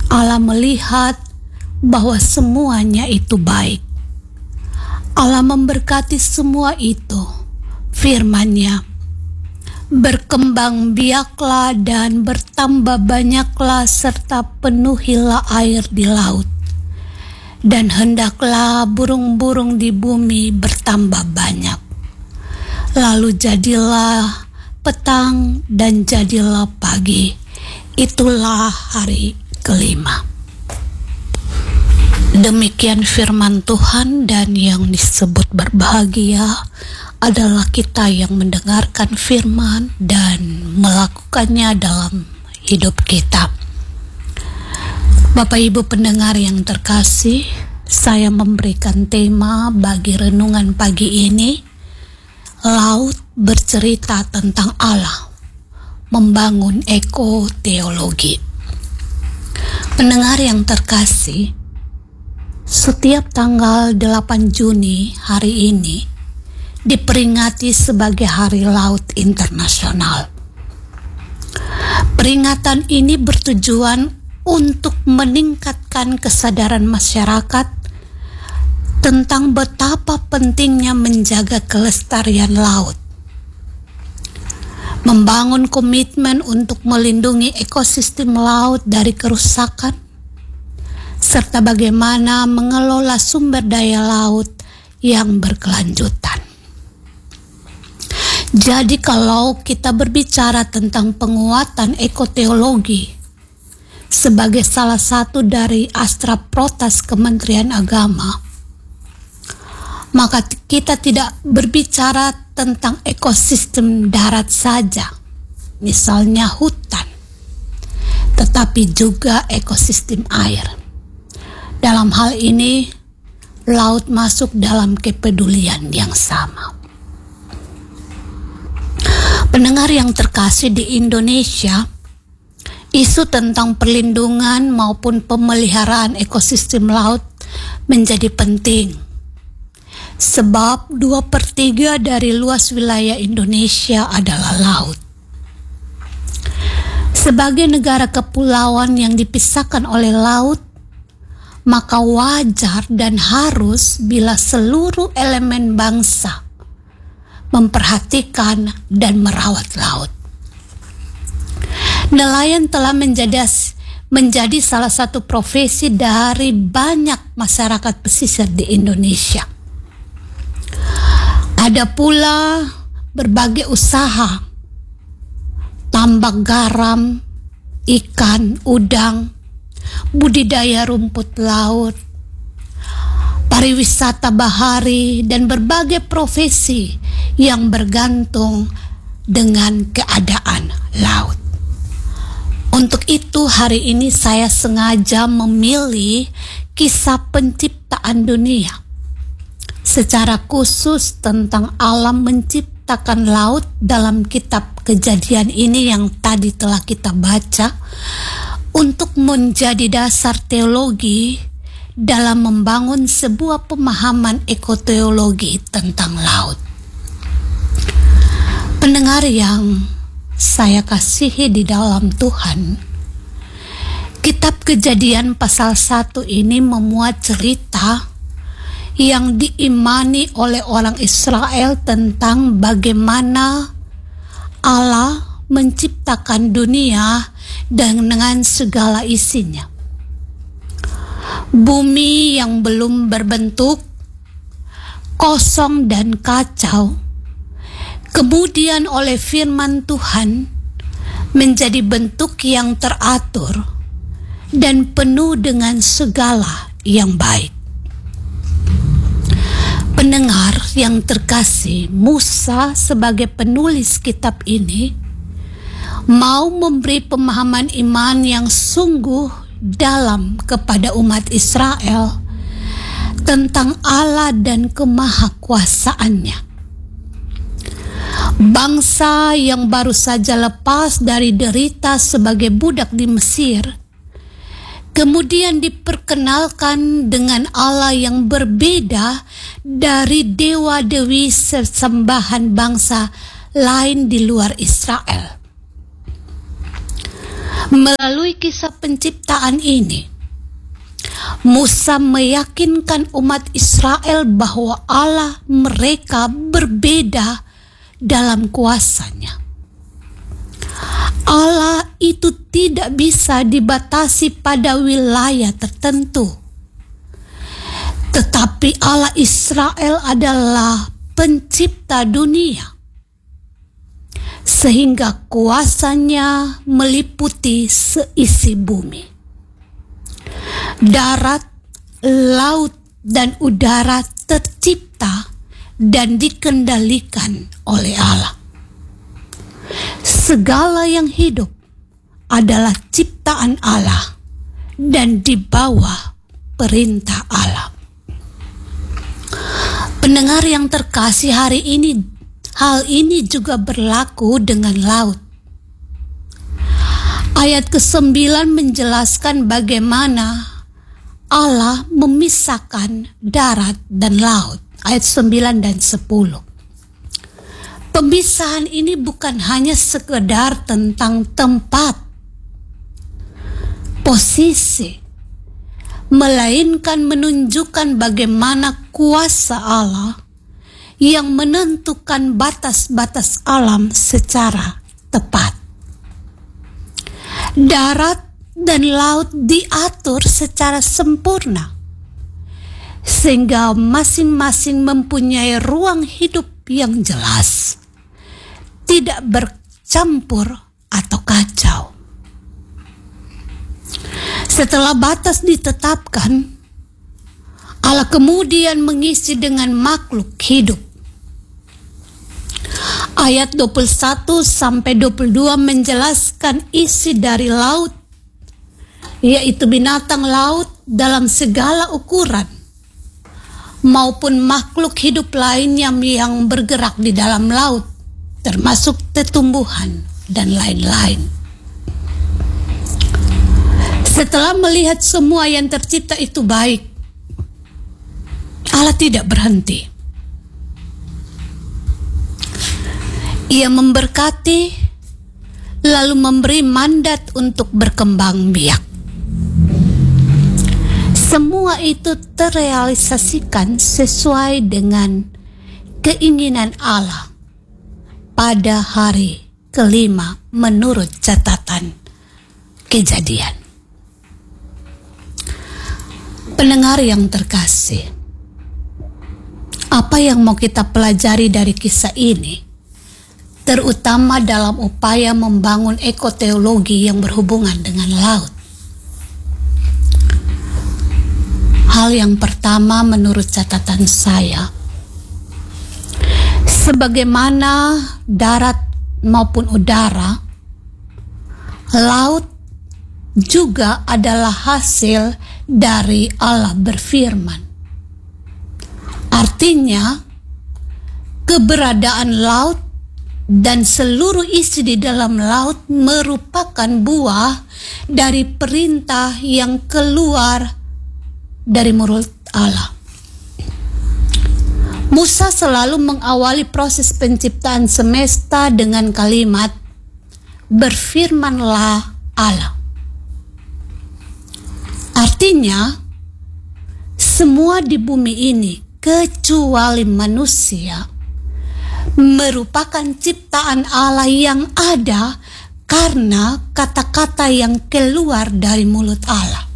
Allah melihat bahwa semuanya itu baik. Allah memberkati semua itu. Firman-Nya, berkembang biaklah dan bertambah banyaklah serta penuhilah air di laut. Dan hendaklah burung-burung di bumi bertambah banyak. Lalu jadilah petang dan jadilah pagi. Itulah hari kelima. Demikian firman Tuhan, dan yang disebut berbahagia adalah kita yang mendengarkan firman dan melakukannya dalam hidup kita. Bapak Ibu pendengar yang terkasih, saya memberikan tema bagi renungan pagi ini, laut bercerita tentang Allah, membangun ekoteologi. Pendengar yang terkasih, setiap tanggal 8 Juni hari ini diperingati sebagai Hari Laut Internasional. Peringatan ini bertujuan untuk meningkatkan kesadaran masyarakat tentang betapa pentingnya menjaga kelestarian laut, membangun komitmen untuk melindungi ekosistem laut dari kerusakan, serta bagaimana mengelola sumber daya laut yang berkelanjutan. Jadi kalau kita berbicara tentang penguatan ekoteologi sebagai salah satu dari astra protas Kementerian Agama, maka kita tidak berbicara tentang ekosistem darat saja, misalnya hutan, tetapi juga ekosistem air. Dalam hal ini, laut masuk dalam kepedulian yang sama. Pendengar yang terkasih, di Indonesia, isu tentang perlindungan maupun pemeliharaan ekosistem laut menjadi penting. Sebab 2/3 dari luas wilayah Indonesia adalah laut. Sebagai negara kepulauan yang dipisahkan oleh laut, maka wajar dan harus bila seluruh elemen bangsa memperhatikan dan merawat laut. Nelayan telah menjadi salah satu profesi dari banyak masyarakat pesisir di Indonesia. Ada pula berbagai usaha, tambak garam, ikan, udang, budidaya rumput laut, pariwisata bahari, dan berbagai profesi yang bergantung dengan keadaan laut. Untuk itu hari ini saya sengaja memilih kisah penciptaan dunia, secara khusus tentang alam menciptakan laut dalam kitab Kejadian ini yang tadi telah kita baca, untuk menjadi dasar teologi dalam membangun sebuah pemahaman ekoteologi tentang laut. Pendengar yang saya kasihi di dalam Tuhan, kitab Kejadian pasal 1 ini memuat cerita yang diimani oleh orang Israel tentang bagaimana Allah menciptakan dunia dengan segala isinya. Bumi yang belum berbentuk, kosong dan kacau, kemudian oleh firman Tuhan menjadi bentuk yang teratur dan penuh dengan segala yang baik. Pendengar yang terkasih, Musa sebagai penulis kitab ini mau memberi pemahaman iman yang sungguh dalam kepada umat Israel tentang Allah dan kemahakuasaannya. Bangsa yang baru saja lepas dari derita sebagai budak di Mesir, kemudian diperkenalkan dengan Allah yang berbeda dari dewa-dewi sesembahan bangsa lain di luar Israel. Melalui kisah penciptaan ini, Musa meyakinkan umat Israel bahwa Allah mereka berbeda dalam kuasanya. Allah itu tidak bisa dibatasi pada wilayah tertentu. Tetapi Allah Israel adalah pencipta dunia, sehingga kuasanya meliputi seisi bumi. Darat, laut, dan udara tercipta dan dikendalikan oleh Allah. Segala yang hidup adalah ciptaan Allah dan di bawah perintah Allah. Pendengar yang terkasih, hari ini hal ini juga berlaku dengan laut. Ayat ke-9 menjelaskan bagaimana Allah memisahkan darat dan laut. Ayat 9 dan 10. Pemisahan ini bukan hanya sekedar tentang tempat, posisi, melainkan menunjukkan bagaimana kuasa Allah yang menentukan batas-batas alam secara tepat. Darat dan laut diatur secara sempurna, sehingga masing-masing mempunyai ruang hidup yang jelas, tidak bercampur atau kacau. Setelah batas ditetapkan, Allah kemudian mengisi dengan makhluk hidup. Ayat 21 sampai 22 menjelaskan isi dari laut, yaitu binatang laut dalam segala ukuran, maupun makhluk hidup lainnya yang bergerak di dalam laut, termasuk tumbuhan dan lain-lain. Setelah melihat semua yang tercipta itu baik, Allah tidak berhenti. Ia memberkati, lalu memberi mandat untuk berkembang biak. Semua itu terrealisasikan sesuai dengan keinginan Allah pada hari kelima menurut catatan Kejadian. Pendengar yang terkasih, apa yang mau kita pelajari dari kisah ini, terutama dalam upaya membangun ekoteologi yang berhubungan dengan laut? Hal yang pertama menurut catatan saya, sebagaimana darat maupun udara, laut juga adalah hasil dari Allah berfirman. Artinya, keberadaan laut dan seluruh isi di dalam laut merupakan buah dari perintah yang keluar dari mulut Allah. Musa selalu mengawali proses penciptaan semesta dengan kalimat, "Berfirmanlah Allah." Artinya, semua di bumi ini kecuali manusia merupakan ciptaan Allah yang ada karena kata-kata yang keluar dari mulut Allah.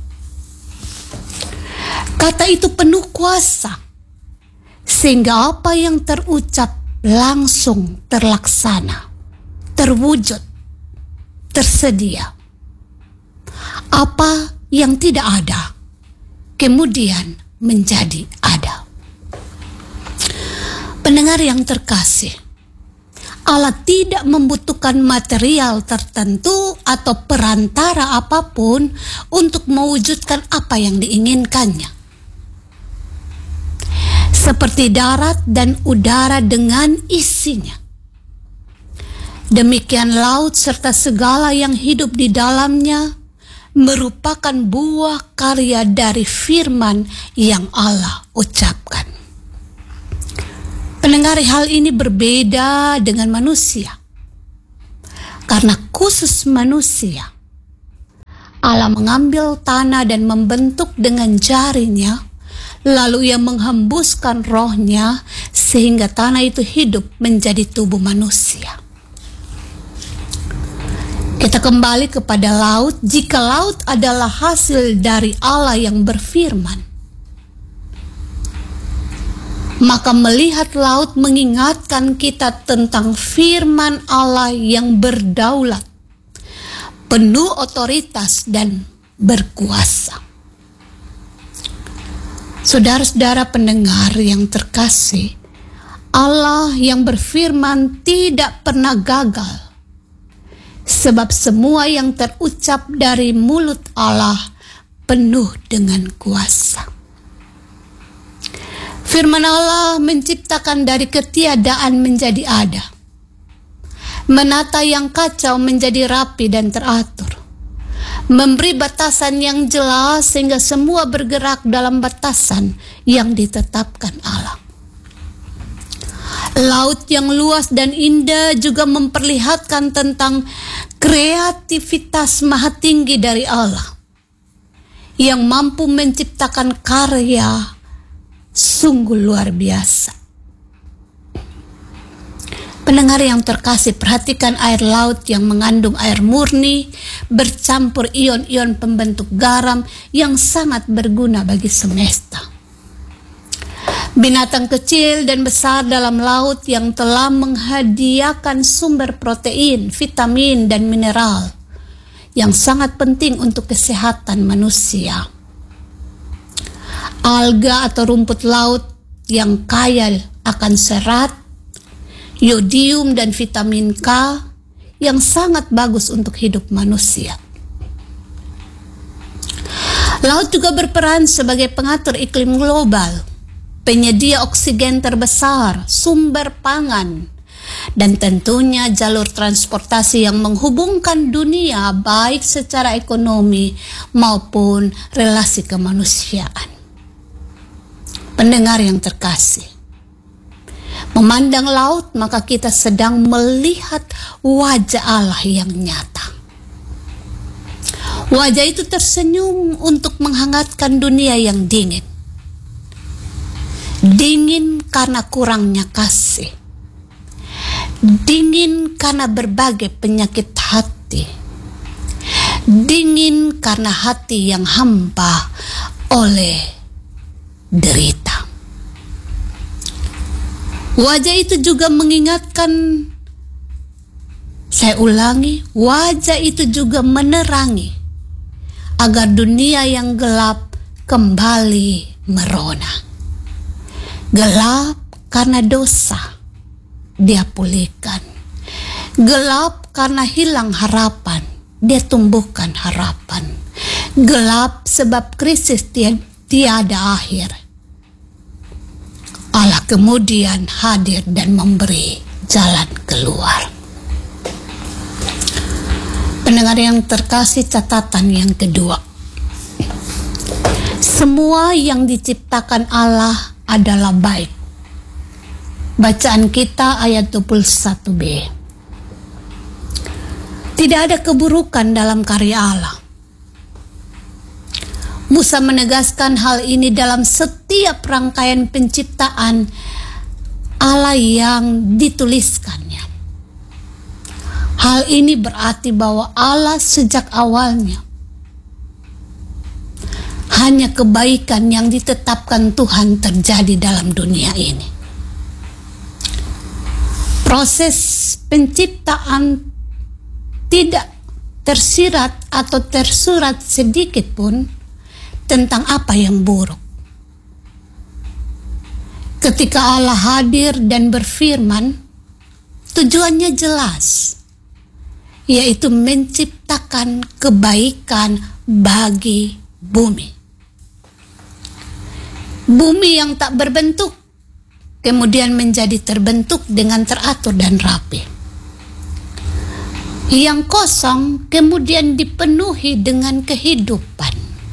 Kata itu penuh kuasa, sehingga apa yang terucap langsung terlaksana, terwujud, tersedia. Apa yang tidak ada kemudian menjadi ada. Pendengar yang terkasih, Allah tidak membutuhkan material tertentu atau perantara apapun untuk mewujudkan apa yang diinginkannya. Seperti darat dan udara dengan isinya, demikian laut serta segala yang hidup di dalamnya merupakan buah karya dari firman yang Allah ucapkan. Pendengar, hal ini berbeda dengan manusia, karena khusus manusia Allah mengambil tanah dan membentuk dengan jarinya, lalu Ia menghembuskan rohnya sehingga tanah itu hidup menjadi tubuh manusia. Kita kembali kepada laut. Jika laut adalah hasil dari Allah yang berfirman, maka melihat laut mengingatkan kita tentang firman Allah yang berdaulat, penuh otoritas dan berkuasa. Saudara-saudara pendengar yang terkasih, Allah yang berfirman tidak pernah gagal, sebab semua yang terucap dari mulut Allah penuh dengan kuasa. Firman Allah menciptakan dari ketiadaan menjadi ada, menata yang kacau menjadi rapi dan teratur, memberi batasan yang jelas sehingga semua bergerak dalam batasan yang ditetapkan Allah. Laut yang luas dan indah juga memperlihatkan tentang kreativitas maha tinggi dari Allah yang mampu menciptakan karya sungguh luar biasa. Pendengar yang terkasih, perhatikan air laut yang mengandung air murni bercampur ion-ion pembentuk garam yang sangat berguna bagi semesta. Binatang kecil dan besar dalam laut yang telah menghadiahkan sumber protein, vitamin, dan mineral yang sangat penting untuk kesehatan manusia. Alga atau rumput laut yang kaya akan serat, yodium, dan vitamin K yang sangat bagus untuk hidup manusia. Laut juga berperan sebagai pengatur iklim global, penyedia oksigen terbesar, sumber pangan, dan tentunya jalur transportasi yang menghubungkan dunia baik secara ekonomi maupun relasi kemanusiaan. Pendengar yang terkasih, memandang laut maka kita sedang melihat wajah Allah yang nyata. Wajah itu tersenyum untuk menghangatkan dunia yang dingin. Dingin karena kurangnya kasih, dingin karena berbagai penyakit hati, dingin karena hati yang hampa oleh derita. Wajah itu juga mengingatkan, saya ulangi, wajah itu juga menerangi agar dunia yang gelap kembali merona. Gelap karena dosa, Dia pulihkan. Gelap karena hilang harapan, Dia tumbuhkan harapan. Gelap sebab krisis tiada akhir, Allah kemudian hadir dan memberi jalan keluar. Pendengar yang terkasih, catatan yang kedua, semua yang diciptakan Allah adalah baik. Bacaan kita ayat 21b. Tidak ada keburukan dalam karya Allah. Musa menegaskan hal ini dalam setiap rangkaian penciptaan Allah yang dituliskannya. Hal ini berarti bahwa Allah sejak awalnya hanya kebaikan yang ditetapkan Tuhan terjadi dalam dunia ini. Proses penciptaan tidak tersirat atau tersurat sedikit pun tentang apa yang buruk. Ketika Allah hadir dan berfirman, tujuannya jelas, yaitu menciptakan kebaikan bagi bumi. Bumi yang tak berbentuk kemudian menjadi terbentuk dengan teratur dan rapi. Yang kosong kemudian dipenuhi dengan kehidupan.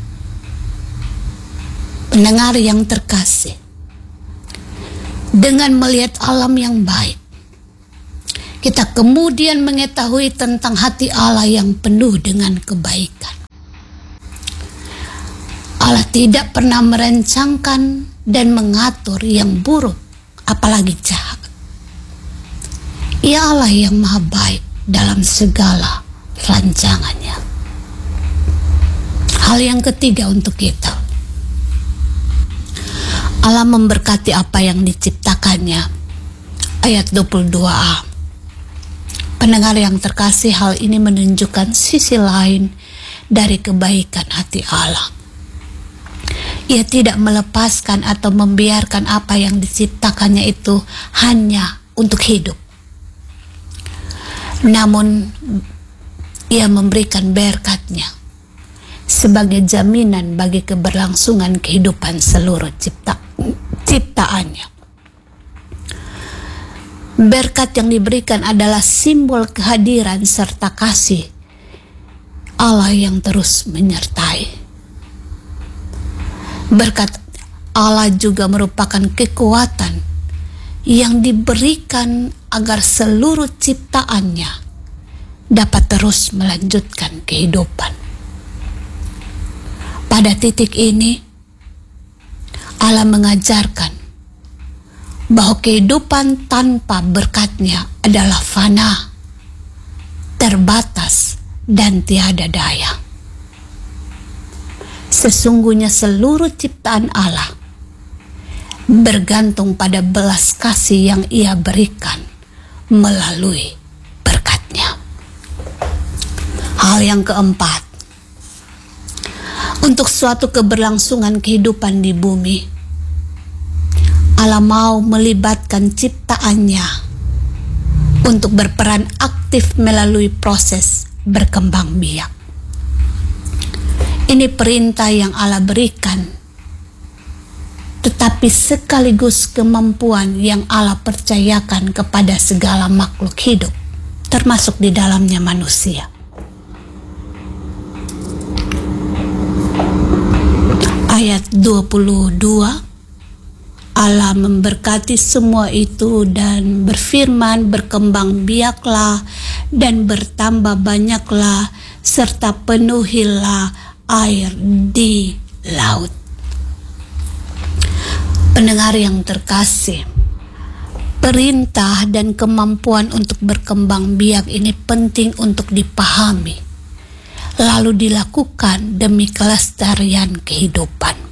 Pendengar yang terkasih, dengan melihat alam yang baik, kita kemudian mengetahui tentang hati Allah yang penuh dengan kebaikan. Allah tidak pernah merancangkan dan mengatur yang buruk, apalagi jahat. Ia Allah yang maha baik dalam segala rancangannya. Hal yang ketiga untuk kita, Allah memberkati apa yang diciptakannya. Ayat 22a. Pendengar yang terkasih, hal ini menunjukkan sisi lain dari kebaikan hati Allah. Ia tidak melepaskan atau membiarkan apa yang diciptakannya itu hanya untuk hidup. Namun, ia memberikan berkat-Nya sebagai jaminan bagi keberlangsungan kehidupan seluruh ciptaannya. Berkat yang diberikan adalah simbol kehadiran serta kasih Allah yang terus menyertai. Berkat Allah juga merupakan kekuatan yang diberikan agar seluruh ciptaannya dapat terus melanjutkan kehidupan. Pada titik ini, Allah mengajarkan bahwa kehidupan tanpa berkat-Nya adalah fana, terbatas, dan tiada daya. Sesungguhnya seluruh ciptaan Allah bergantung pada belas kasih yang Ia berikan melalui berkat-Nya. Hal yang keempat, untuk suatu keberlangsungan kehidupan di bumi, Allah mau melibatkan ciptaannya untuk berperan aktif melalui proses berkembang biak. Ini perintah yang Allah berikan, tetapi sekaligus kemampuan yang Allah percayakan kepada segala makhluk hidup, termasuk di dalamnya manusia. Ayat 22, Allah memberkati semua itu dan berfirman, berkembang biaklah dan bertambah banyaklah, serta penuhilah air di laut. Pendengar yang terkasih, perintah dan kemampuan untuk berkembang biak ini penting untuk dipahami, lalu dilakukan demi kelestarian kehidupan.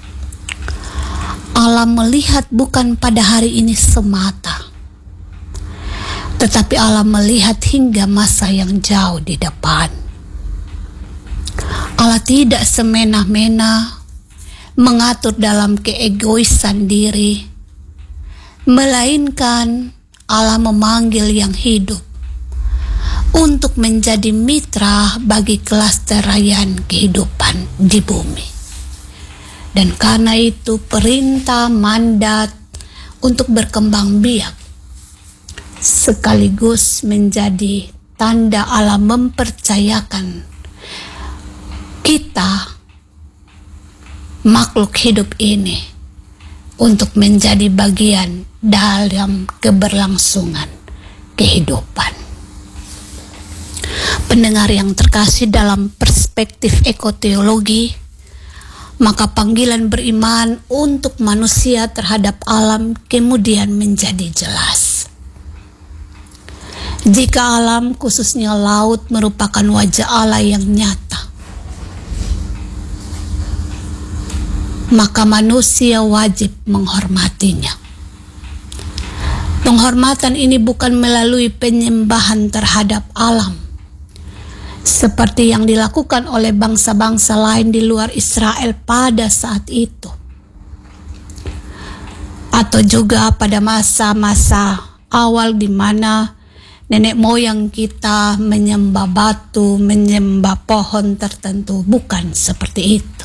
Allah melihat bukan pada hari ini semata, tetapi Allah melihat hingga masa yang jauh di depan. Allah tidak semena-mena mengatur dalam keegoisan diri, melainkan Allah memanggil yang hidup untuk menjadi mitra bagi kelestarian kehidupan di bumi. Dan karena itu perintah mandat untuk berkembang biak sekaligus menjadi tanda Allah mempercayakan kita, makhluk hidup ini, untuk menjadi bagian dalam keberlangsungan kehidupan. Pendengar yang terkasih, dalam perspektif ekoteologi, maka panggilan beriman untuk manusia terhadap alam kemudian menjadi jelas. Jika alam, khususnya laut, merupakan wajah Allah yang nyata, maka manusia wajib menghormatinya. Penghormatan ini bukan melalui penyembahan terhadap alam, seperti yang dilakukan oleh bangsa-bangsa lain di luar Israel pada saat itu, atau juga pada masa-masa awal di mana nenek moyang kita menyembah batu, menyembah pohon tertentu. Bukan seperti itu,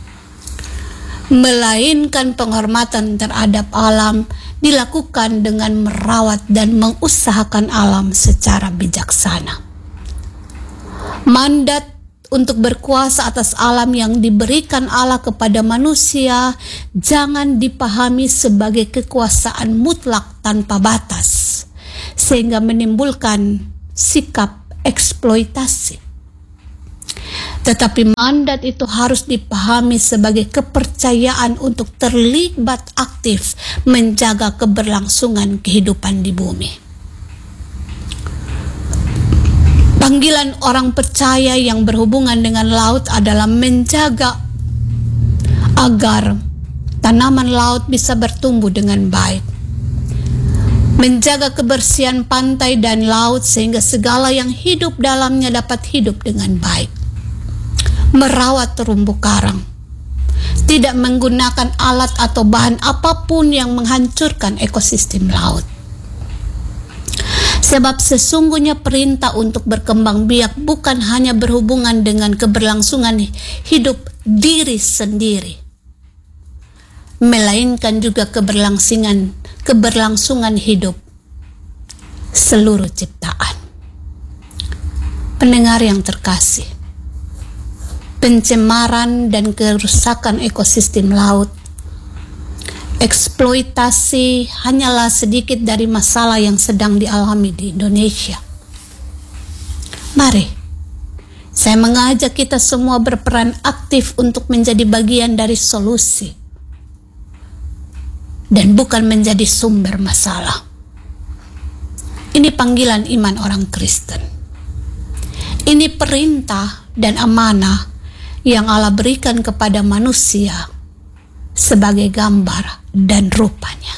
melainkan penghormatan terhadap alam dilakukan dengan merawat dan mengusahakan alam secara bijaksana. Mandat untuk berkuasa atas alam yang diberikan Allah kepada manusia jangan dipahami sebagai kekuasaan mutlak tanpa batas, sehingga menimbulkan sikap eksploitasi. Tetapi mandat itu harus dipahami sebagai kepercayaan untuk terlibat aktif menjaga keberlangsungan kehidupan di bumi. Panggilan orang percaya yang berhubungan dengan laut adalah menjaga agar tanaman laut bisa bertumbuh dengan baik, menjaga kebersihan pantai dan laut sehingga segala yang hidup dalamnya dapat hidup dengan baik, merawat terumbu karang, tidak menggunakan alat atau bahan apapun yang menghancurkan ekosistem laut. Sebab sesungguhnya perintah untuk berkembang biak bukan hanya berhubungan dengan keberlangsungan hidup diri sendiri, melainkan juga keberlangsungan hidup seluruh ciptaan. Pendengar yang terkasih, pencemaran dan kerusakan ekosistem laut, eksploitasi hanyalah sedikit dari masalah yang sedang dialami di Indonesia. Mari, saya mengajak kita semua berperan aktif untuk menjadi bagian dari solusi dan bukan menjadi sumber masalah. Ini panggilan iman orang Kristen. Ini perintah dan amanah yang Allah berikan kepada manusia sebagai gambar dan rupanya.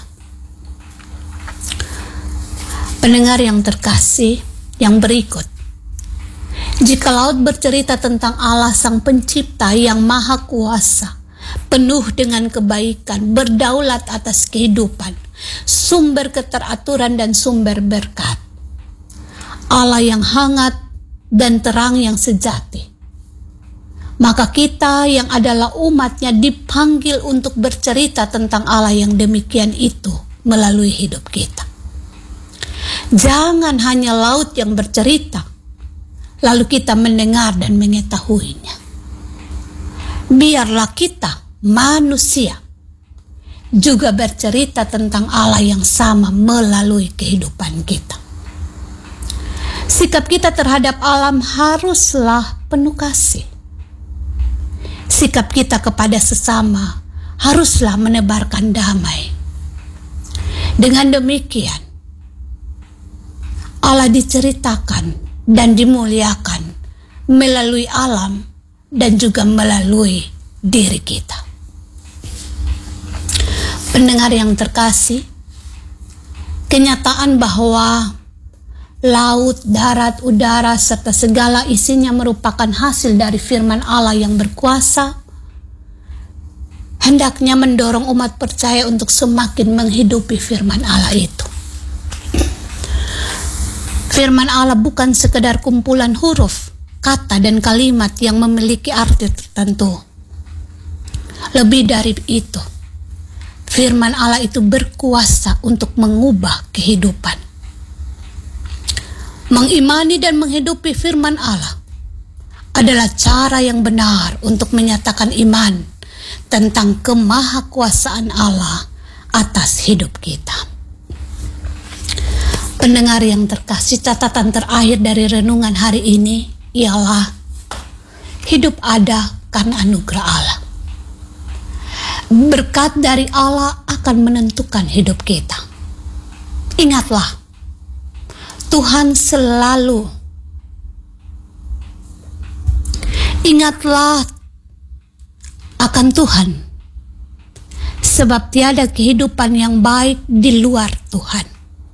Pendengar yang terkasih, yang berikut, jika laut bercerita tentang Allah Sang Pencipta yang Maha Kuasa, penuh dengan kebaikan, berdaulat atas kehidupan, sumber keteraturan dan sumber berkat, Allah yang hangat dan terang yang sejati, maka kita yang adalah umatnya dipanggil untuk bercerita tentang Allah yang demikian itu melalui hidup kita. Jangan hanya laut yang bercerita, lalu kita mendengar dan mengetahuinya. Biarlah kita, manusia, juga bercerita tentang Allah yang sama melalui kehidupan kita. Sikap kita terhadap alam haruslah penuh kasih. Sikap kita kepada sesama haruslah menebarkan damai. Dengan demikian, Allah diceritakan dan dimuliakan melalui alam dan juga melalui diri kita. Pendengar yang terkasih, kenyataan bahwa laut, darat, udara, serta segala isinya merupakan hasil dari firman Allah yang berkuasa, hendaknya mendorong umat percaya untuk semakin menghidupi firman Allah itu. Firman Allah bukan sekedar kumpulan huruf, kata, dan kalimat yang memiliki arti tertentu. Lebih dari itu, firman Allah itu berkuasa untuk mengubah kehidupan. Mengimani dan menghidupi firman Allah adalah cara yang benar untuk menyatakan iman tentang kemahakuasaan Allah atas hidup kita. Pendengar yang terkasih, catatan terakhir dari renungan hari ini ialah hidup ada karena anugerah Allah. Berkat dari Allah akan menentukan hidup kita. Ingatlah, Tuhan selalu. Ingatlah akan Tuhan, sebab tiada kehidupan yang baik di luar Tuhan.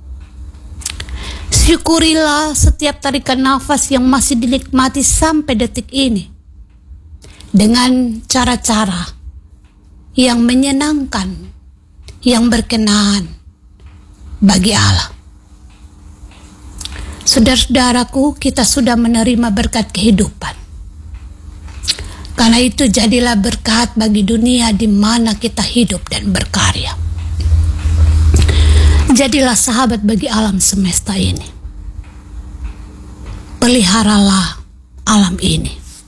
Syukurilah setiap tarikan nafas yang masih dinikmati sampai detik ini dengan cara-cara yang menyenangkan, yang berkenan bagi Allah. Saudara-saudaraku, kita sudah menerima berkat kehidupan. Karena itu jadilah berkat bagi dunia di mana kita hidup dan berkarya. Jadilah sahabat bagi alam semesta ini. Peliharalah alam ini.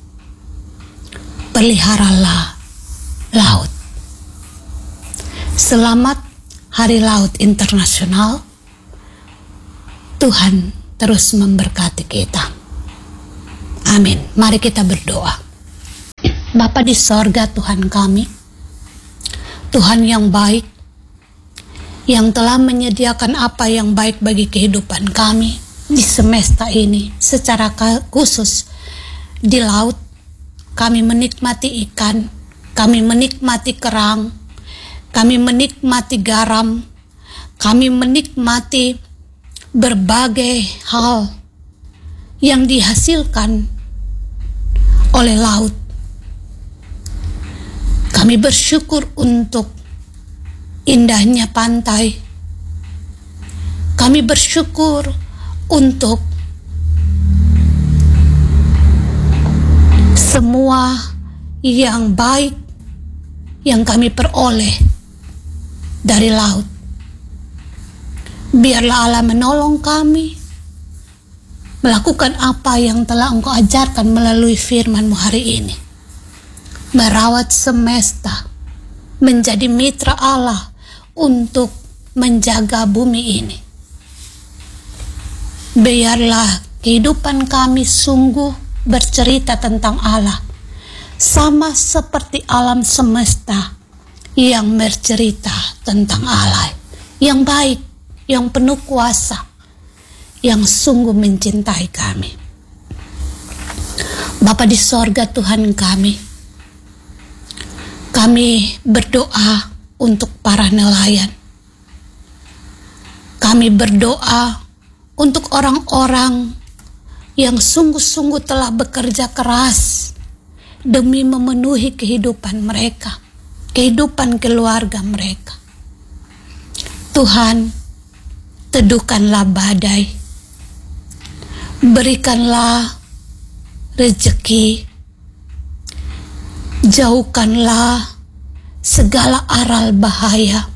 Peliharalah laut. Selamat Hari Laut Internasional. Tuhan terus memberkati kita. Amin. Mari kita berdoa. Bapa di sorga, Tuhan kami, Tuhan yang baik, yang telah menyediakan apa yang baik bagi kehidupan kami di semesta ini. Secara khusus di laut, kami menikmati ikan, kami menikmati kerang, kami menikmati garam, kami menikmati berbagai hal yang dihasilkan oleh laut. Kami bersyukur untuk indahnya pantai. Kami bersyukur untuk semua yang baik yang kami peroleh dari laut. Biarlah Allah menolong kami melakukan apa yang telah Engkau ajarkan melalui firman-Mu hari ini. Merawat semesta, menjadi mitra Allah untuk menjaga bumi ini. Biarlah kehidupan kami sungguh bercerita tentang Allah, sama seperti alam semesta yang bercerita tentang Allah yang baik, yang penuh kuasa, yang sungguh mencintai kami. Bapa di sorga, Tuhan kami berdoa untuk para nelayan. Kami berdoa untuk orang-orang yang sungguh-sungguh telah bekerja keras demi memenuhi kehidupan mereka, kehidupan keluarga mereka. Tuhan, teduhkanlah badai, berikanlah rezeki, jauhkanlah segala aral bahaya,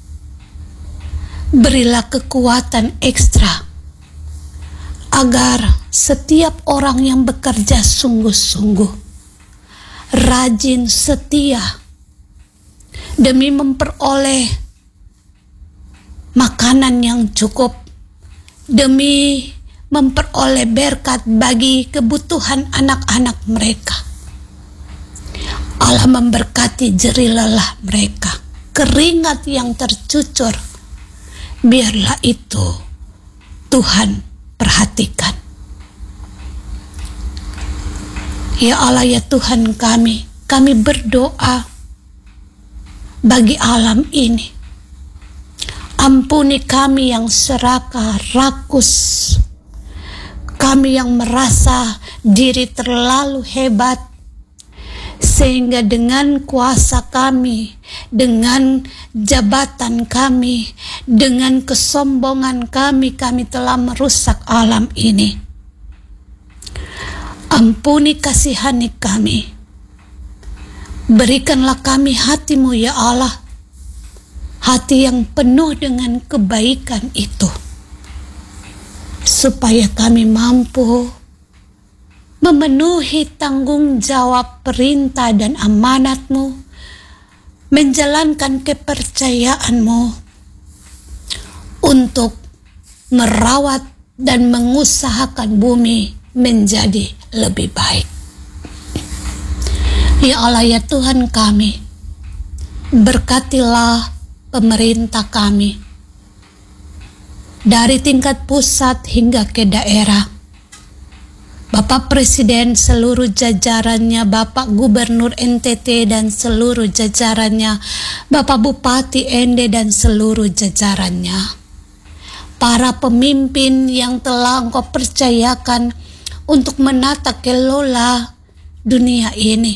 berilah kekuatan ekstra agar setiap orang yang bekerja sungguh-sungguh, rajin, setia demi memperoleh makanan yang cukup, demi memperoleh berkat bagi kebutuhan anak-anak mereka. Allah memberkati jerih lelah mereka, keringat yang tercucur, biarlah itu Tuhan perhatikan. Ya Allah, ya Tuhan kami berdoa bagi alam ini. Ampuni kami yang serakah, rakus, kami yang merasa diri terlalu hebat, sehingga dengan kuasa kami, dengan jabatan kami, dengan kesombongan kami telah merusak alam ini. Ampuni, kasihani kami. Berikanlah kami hati-Mu ya Allah, hati yang penuh dengan kebaikan itu, supaya kami mampu memenuhi tanggung jawab perintah dan amanat-Mu, menjalankan kepercayaan-Mu untuk merawat dan mengusahakan bumi menjadi lebih baik. Ya Allah, ya Tuhan kami, berkatilah pemerintah kami dari tingkat pusat hingga ke daerah. Bapak Presiden seluruh jajarannya, Bapak Gubernur NTT dan seluruh jajarannya, Bapak Bupati ND dan seluruh jajarannya, para pemimpin yang telah Engkau percayakan untuk menata kelola dunia ini,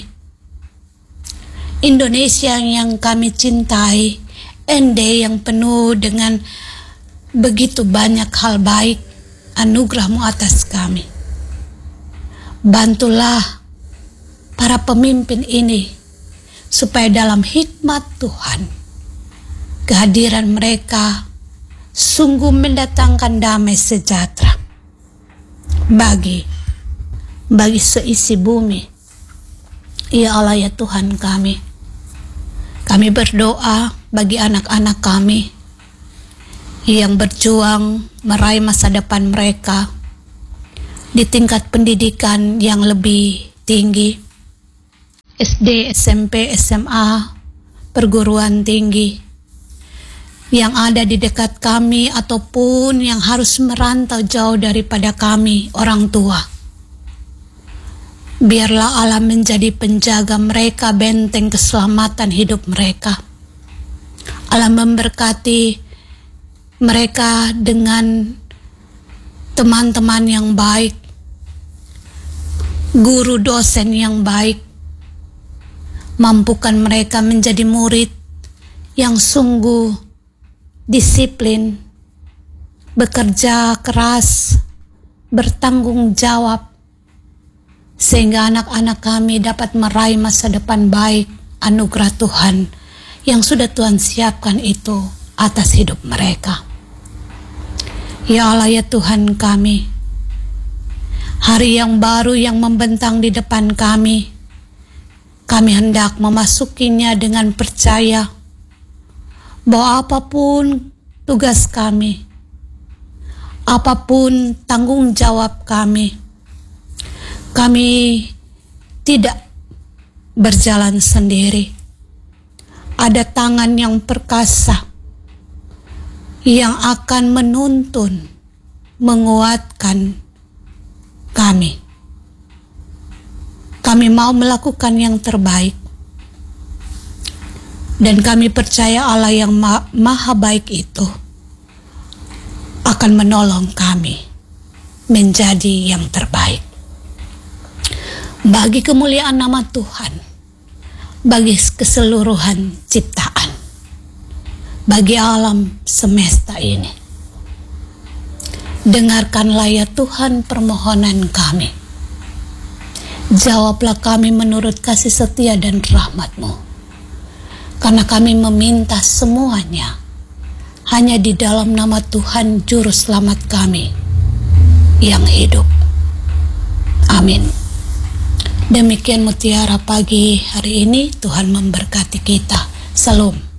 Indonesia yang kami cintai, ND yang penuh dengan begitu banyak hal baik, anugerah-Mu atas kami. Bantulah para pemimpin ini supaya dalam hikmat Tuhan, kehadiran mereka sungguh mendatangkan damai sejahtera bagi seisi bumi. Ya Allah, ya Tuhan kami berdoa bagi anak-anak kami yang berjuang meraih masa depan mereka di tingkat pendidikan yang lebih tinggi, SD, SMP, SMA, perguruan tinggi yang ada di dekat kami ataupun yang harus merantau jauh daripada kami, orang tua. Biarlah Allah menjadi penjaga mereka, benteng keselamatan hidup mereka. Allah memberkati mereka dengan teman-teman yang baik, guru dosen yang baik, mampukan mereka menjadi murid yang sungguh disiplin, bekerja keras, bertanggung jawab, sehingga anak-anak kami dapat meraih masa depan baik, anugerah Tuhan yang sudah Tuhan siapkan itu atas hidup mereka. Ya Allah, ya Tuhan kami, hari yang baru yang membentang di depan kami hendak memasukinya dengan percaya bahwa apapun tugas kami, apapun tanggung jawab kami tidak berjalan sendiri. Ada tangan yang perkasa yang akan menuntun, menguatkan kami. Kami mau melakukan yang terbaik. Dan kami percaya Allah yang maha baik itu akan menolong kami menjadi yang terbaik. Bagi kemuliaan nama Tuhan, bagi keseluruhan ciptaan, bagi alam semesta ini. Dengarkanlah ya Tuhan permohonan kami. Jawablah kami menurut kasih setia dan rahmat-Mu. Karena kami meminta semuanya hanya di dalam nama Tuhan Juru Selamat kami yang hidup. Amin. Demikian mutiara pagi hari ini. Tuhan memberkati kita. Salam.